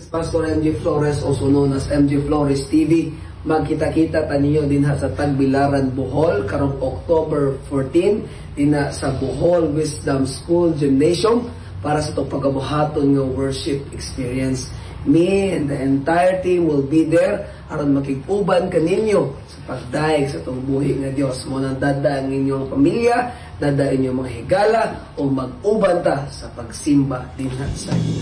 Pastor MJ Flores, also known as MJ Flores TV. Magkita-kita taniyo din sa Tagbilaran, Bohol karong October 14 din sa Bohol Wisdom School Gymnasium para sa itong pagkabuhaton ng worship experience. Me and the entire team will be there aron makig-uban kaninyo sa pagdaig sa itong buhi nga Dios. Mo nang dada ang inyong pamilya, dada inyong mga higala o mag-uban ta sa pagsimba din sa